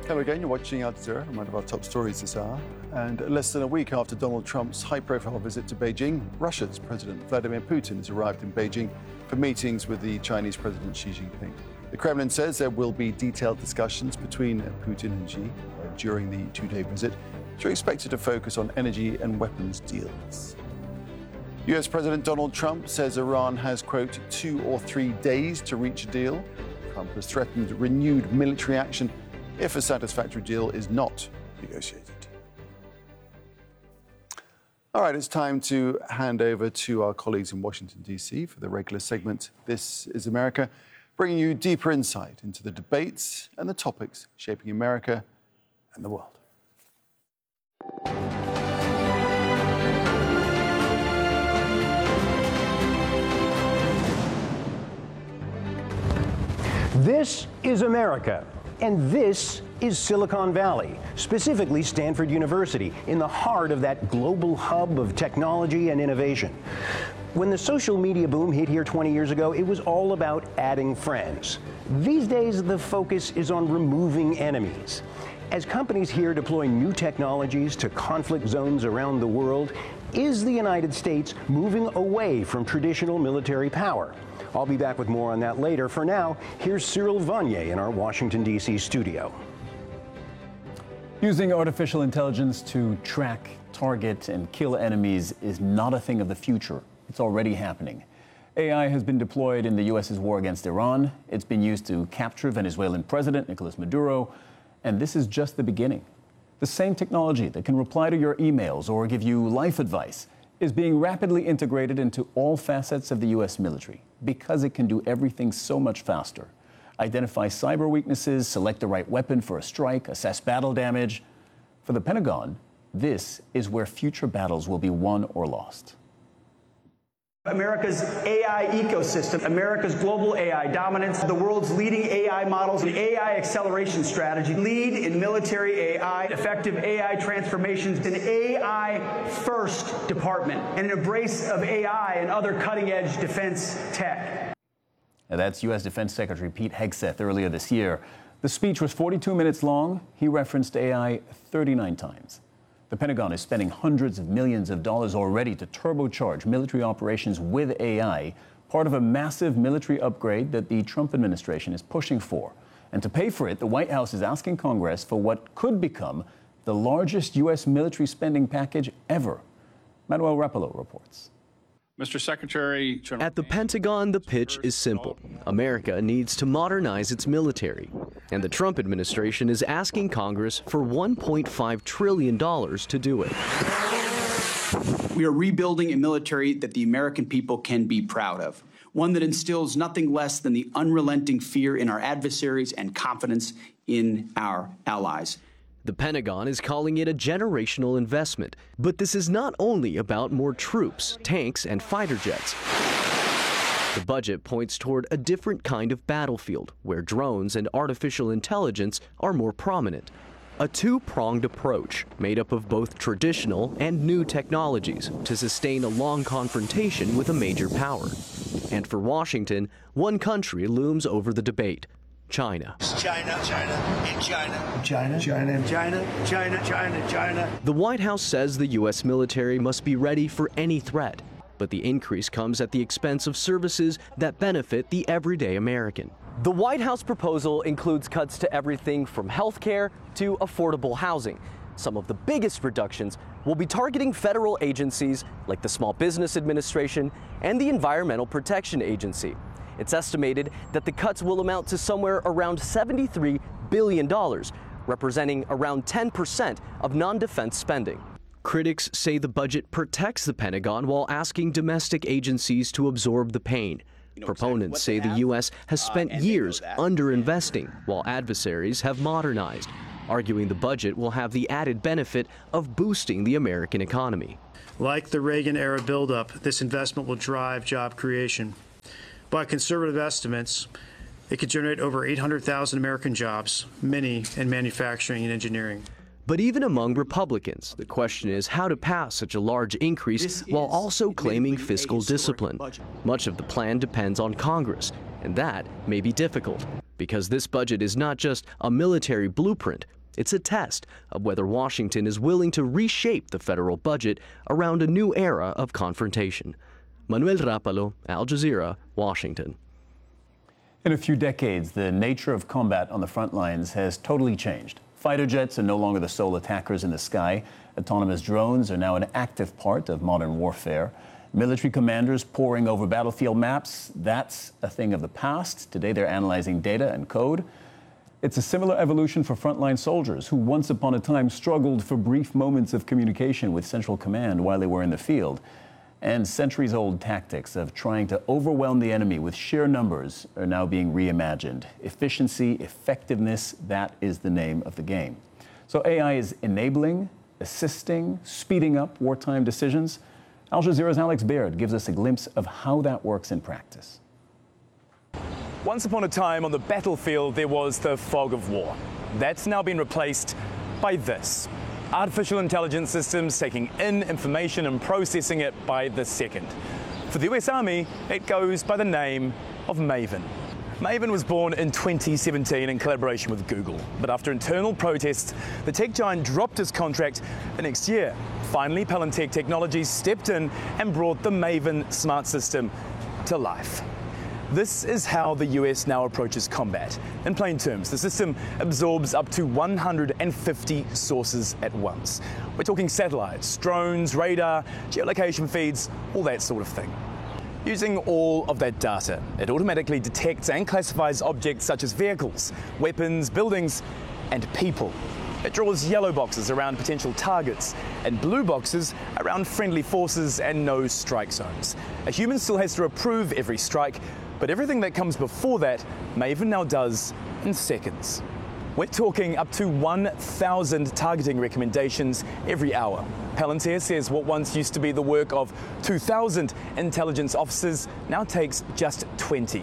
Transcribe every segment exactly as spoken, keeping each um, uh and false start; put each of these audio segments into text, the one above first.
Hello again, you're watching Al Jazeera, one of our top stories this hour. And less than a week after Donald Trump's high-profile visit to Beijing, Russia's President Vladimir Putin has arrived in Beijing for meetings with the Chinese President Xi Jinping. The Kremlin says there will be detailed discussions between Putin and Xi during the two-day visit, which are expected to focus on energy and weapons deals. U S President Donald Trump says Iran has, quote, two or three days to reach a deal. Trump has threatened renewed military action if a satisfactory deal is not negotiated. All right, it's time to hand over to our colleagues in Washington, D C for the regular segment, This is America, bringing you deeper insight into the debates and the topics shaping America and the world. This is America. And this is Silicon Valley, specifically Stanford University, in the heart of that global hub of technology and innovation. When the social media boom hit here twenty years ago, it was all about adding friends. These days, the focus is on removing enemies. As companies here deploy new technologies to conflict zones around the world, is the United States moving away from traditional military power? I'll be back with more on that later. For now, here's Cyril Vanier in our Washington, D C studio. Using artificial intelligence to track, target, and kill enemies is not a thing of the future. It's already happening. A I has been deployed in the U S's war against Iran. It's been used to capture Venezuelan President Nicolas Maduro. And this is just the beginning. The same technology that can reply to your emails or give you life advice is being rapidly integrated into all facets of the U S military because it can do everything so much faster. Identify cyber weaknesses, select the right weapon for a strike, assess battle damage. For the Pentagon, this is where future battles will be won or lost. America's A I ecosystem, America's global A I dominance, the world's leading A I models, and A I acceleration strategy, lead in military A I, effective A I transformations, an A I-first department, and an embrace of A I and other cutting-edge defense tech. And that's U S Defense Secretary Pete Hegseth earlier this year. The speech was forty-two minutes long. He referenced A I thirty-nine times. The Pentagon is spending hundreds of millions of dollars already to turbocharge military operations with A I, part of a massive military upgrade that the Trump administration is pushing for. And to pay for it, the White House is asking Congress for what could become the largest U S military spending package ever. Manuel Rapallo reports. Mister Secretary General. At the Pentagon, the pitch is simple. America needs to modernize its military. And the Trump administration is asking Congress for one point five trillion dollars to do it. We are rebuilding a military that the American people can be proud of. One that instills nothing less than the unrelenting fear in our adversaries and confidence in our allies. The Pentagon is calling it a generational investment. But this is not only about more troops, tanks, and fighter jets. The budget points toward a different kind of battlefield, where drones and artificial intelligence are more prominent. A two-pronged approach made up of both traditional and new technologies to sustain a long confrontation with a major power. And for Washington, one country looms over the debate: China. China, China, and China. China, China, China, China, China, China. The White House says the U S military must be ready for any threat, but the increase comes at the expense of services that benefit the everyday American. The White House proposal includes cuts to everything from health care to affordable housing. Some of the biggest reductions will be targeting federal agencies like the Small Business Administration and the Environmental Protection Agency. It's estimated that the cuts will amount to somewhere around seventy-three billion dollars, representing around ten percent of non-defense spending. Critics say the budget protects the Pentagon while asking domestic agencies to absorb the pain. You know, Proponents say the U S has spent uh, years underinvesting, while adversaries have modernized, arguing the budget will have the added benefit of boosting the American economy. Like the Reagan-era buildup, this investment will drive job creation. By conservative estimates, it could generate over eight hundred thousand American jobs, many in manufacturing and engineering. But even among Republicans, the question is how to pass such a large increase while also claiming fiscal discipline. Much of the plan depends on Congress, and that may be difficult, because this budget is not just a military blueprint, It's a test of whether Washington is willing to reshape the federal budget around a new era of confrontation. Manuel Rapalo, Al Jazeera, Washington. In a few decades, the nature of combat on the front lines has totally changed. Fighter jets are no longer the sole attackers in the sky. Autonomous drones are now an active part of modern warfare. Military commanders poring over battlefield maps, that's a thing of the past. Today they're analyzing data and code. It's a similar evolution for frontline soldiers who once upon a time struggled for brief moments of communication with Central Command while they were in the field. And centuries-old tactics of trying to overwhelm the enemy with sheer numbers are now being reimagined. Efficiency, effectiveness, that is the name of the game. So A I is enabling, assisting, speeding up wartime decisions. Al Jazeera's Alex Baird gives us a glimpse of how that works in practice. Once upon a time on the battlefield, there was the fog of war. That's now been replaced by this. Artificial intelligence systems taking in information and processing it by the second. For the U S Army, it goes by the name of Maven. Maven was born in twenty seventeen in collaboration with Google, but after internal protests, the tech giant dropped his contract the next year. Finally, Palantec Technologies stepped in and brought the Maven smart system to life. This is how the U S now approaches combat. In plain terms, the system absorbs up to one hundred fifty sources at once. We're talking satellites, drones, radar, geolocation feeds, all that sort of thing. Using all of that data, it automatically detects and classifies objects such as vehicles, weapons, buildings, and people. It draws yellow boxes around potential targets and blue boxes around friendly forces and no strike zones. A human still has to approve every strike, but everything that comes before that, Maven now does in seconds. We're talking up to one thousand targeting recommendations every hour. Palantir says what once used to be the work of two thousand intelligence officers now takes just twenty.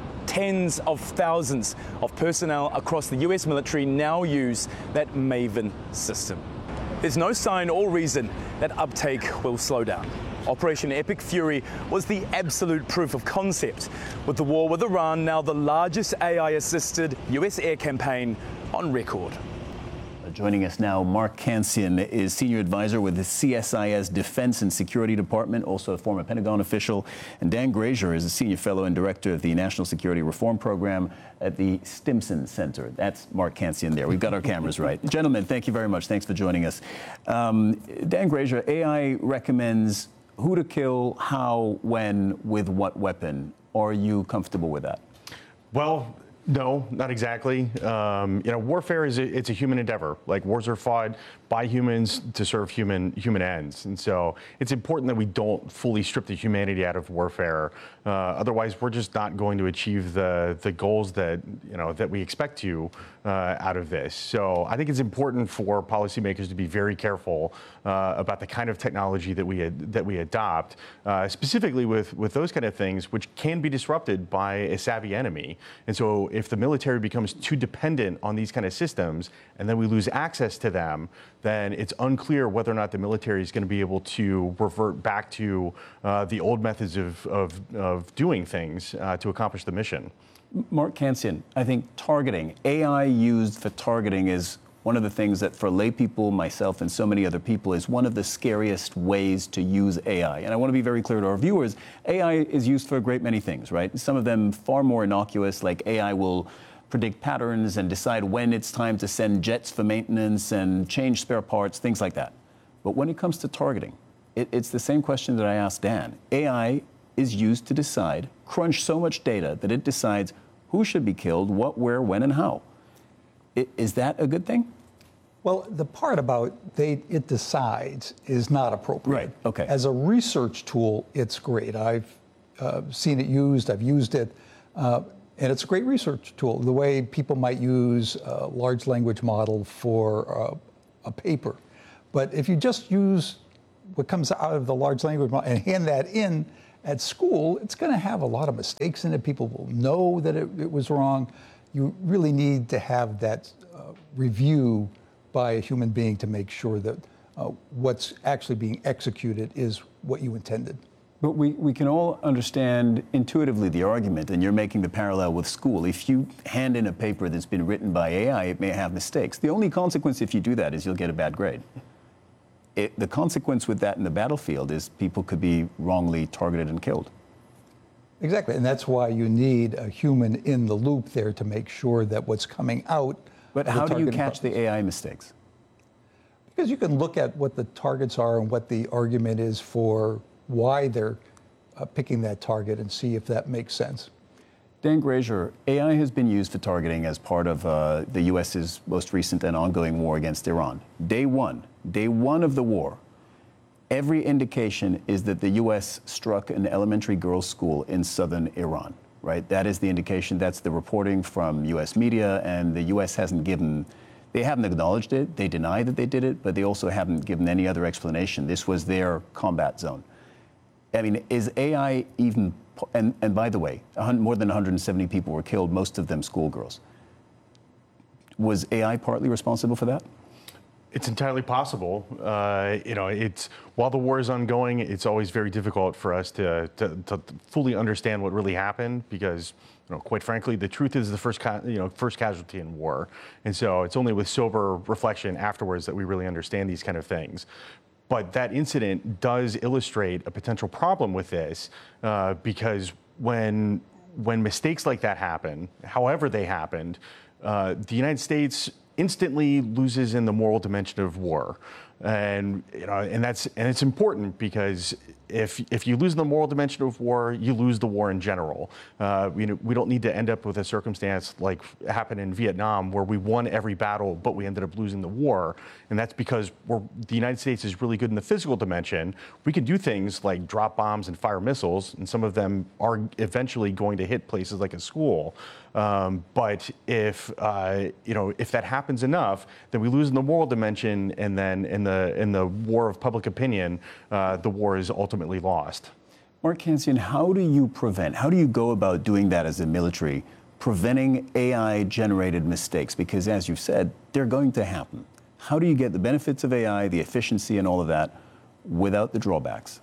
Tens of thousands of personnel across the U S military now use that Maven system. There's no sign or reason that uptake will slow down. Operation Epic Fury was the absolute proof of concept, with the war with Iran now the largest A I-assisted U S air campaign on record. Joining us now, Mark Cancian is Senior Advisor with the C S I S Defense and Security Department, also a former Pentagon official. And Dan Grazier is a Senior Fellow and Director of the National Security Reform Program at the Stimson Center. That's Mark Cancian there. We've got our cameras right. Gentlemen, thank you very much. Thanks for joining us. Um, Dan Grazier, A I recommends who to kill, how, when, with what weapon. Are you comfortable with that? Well, no, not exactly. Um, you know, warfare is a, it's a human endeavor. Like, wars are fought by humans to serve human human ends, and so it's important that we don't fully strip the humanity out of warfare. Uh, otherwise, we're just not going to achieve the the goals that you know that we expect to uh, out of this. So I think it's important for policymakers to be very careful uh, about the kind of technology that we ad, that we adopt, uh, specifically with with those kind of things, which can be disrupted by a savvy enemy. And so, if the military becomes too dependent on these kind of systems, and then we lose access to them, then it's unclear whether or not the military is going to be able to revert back to uh, the old methods of, of, of doing things uh, to accomplish the mission. Mark Cancian, I think targeting, A I used for targeting is one of the things that for lay people, myself and so many other people, is one of the scariest ways to use A I. And I want to be very clear to our viewers, A I is used for a great many things, right? Some of them far more innocuous, like A I will predict patterns and decide when it's time to send jets for maintenance and change spare parts, things like that. But when it comes to targeting, it, it's the same question that I asked Dan. A I is used to decide, crunch so much data that it decides who should be killed, what, where, when, and how. I, is that a good thing? Well, the part about they, it decides is not appropriate. Right, okay. As a research tool, it's great. I've uh, seen it used, I've used it. Uh, And it's a great research tool, the way people might use a large language model for uh, a paper. But if you just use what comes out of the large language model and hand that in at school, it's going to have a lot of mistakes in it. People will know that it, it was wrong. You really need to have that uh, review by a human being to make sure that uh, what's actually being executed is what you intended. But we, we can all understand intuitively the argument, and you're making the parallel with school. If you hand in a paper that's been written by A I, it may have mistakes. The only consequence if you do that is you'll get a bad grade. It, the consequence with that in the battlefield is people could be wrongly targeted and killed. Exactly, and that's why you need a human in the loop there to make sure that what's coming out. But how do you catch the A I mistakes? Because you can look at what the targets are and what the argument is for why they're uh, picking that target and see if that makes sense. Dan Grazier, A I has been used for targeting as part of uh, the U S's most recent and ongoing war against Iran. Day one, day one of the war, every indication is that the U S struck an elementary girls' school in southern Iran, right? That is the indication, that's the reporting from U S media, and the U S hasn't given, they haven't acknowledged it, they deny that they did it, but they also haven't given any other explanation. This was their combat zone. I mean, is A I even, and, and by the way, more than one hundred seventy people were killed, most of them schoolgirls. Was A I partly responsible for that? It's entirely possible. Uh, you know, it's while the war is ongoing, it's always very difficult for us to, to, to fully understand what really happened because, you know, quite frankly, the truth is the first, ca you know, first casualty in war, and so it's only with sober reflection afterwards that we really understand these kind of things. But that incident does illustrate a potential problem with this uh, because when when mistakes like that happen, however they happened, uh, the United States instantly loses in the moral dimension of war, and you know, and that's and it's important because if if you lose in the moral dimension of war, you lose the war in general. Uh, you know, we don't need to end up with a circumstance like happened in Vietnam, where we won every battle, but we ended up losing the war, and that's because we're, the United States is really good in the physical dimension. We can do things like drop bombs and fire missiles, and some of them are eventually going to hit places like a school. Um, but if uh, you know, if that happens enough, then we lose in the moral dimension, and then in the in the war of public opinion, uh, the war is ultimately lost. Mark Cancian, how do you prevent? How do you go about doing that as a military, preventing A I-generated mistakes? Because as you've said, they're going to happen. How do you get the benefits of A I, the efficiency, and all of that, without the drawbacks?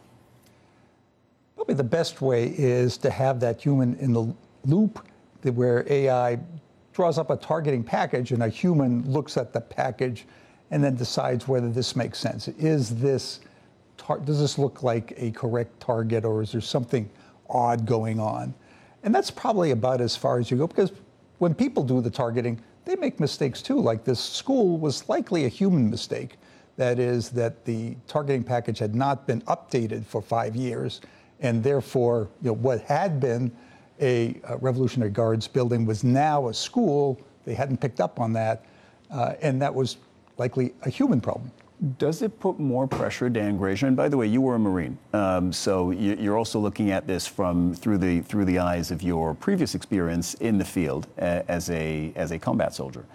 Probably the best way is to have that human in the loop, where A I draws up a targeting package and a human looks at the package and then decides whether this makes sense. Is this, tar does this look like a correct target, or is there something odd going on? And that's probably about as far as you go, because when people do the targeting, they make mistakes too. Like this school was likely a human mistake. That is, that the targeting package had not been updated for five years, and therefore, you know, what had been a, a Revolutionary Guards building was now a school. They hadn't picked up on that, uh, and that was likely a human problem. Does it put more pressure, Dan Grazier? And by the way, you were a Marine, um, so you're also looking at this from through the through the eyes of your previous experience in the field uh, as a as a combat soldier.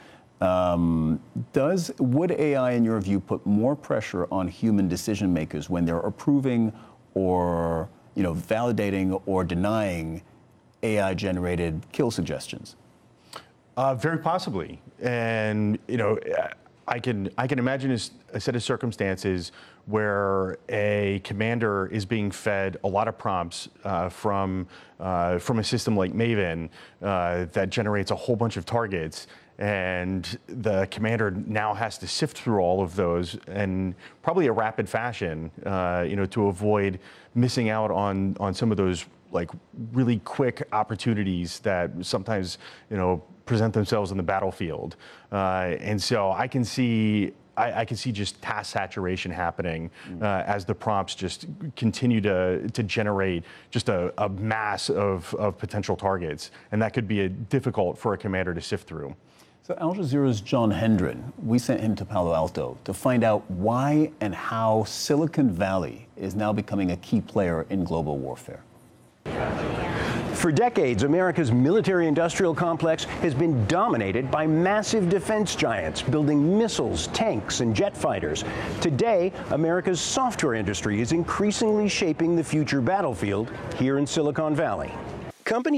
Um, does would A I, in your view, put more pressure on human decision makers when they're approving or you know validating or denying A I-generated kill suggestions? Uh, very possibly, and you know, I can I can imagine a, a set of circumstances where a commander is being fed a lot of prompts uh, from uh, from a system like Maven uh, that generates a whole bunch of targets, and the commander now has to sift through all of those in probably a rapid fashion, uh, you know, to avoid missing out on on some of those like really quick opportunities that sometimes, you know, present themselves on the battlefield. Uh, and so I can see, I, I can see just task saturation happening uh, as the prompts just continue to, to generate just a, a mass of, of potential targets. And that could be a, difficult for a commander to sift through. So Al Jazeera's John Hendren, we sent him to Palo Alto to find out why and how Silicon Valley is now becoming a key player in global warfare. For decades, America's military-industrial complex has been dominated by massive defense giants building missiles, tanks, and jet fighters. Today, America's software industry is increasingly shaping the future battlefield here in Silicon Valley. Companies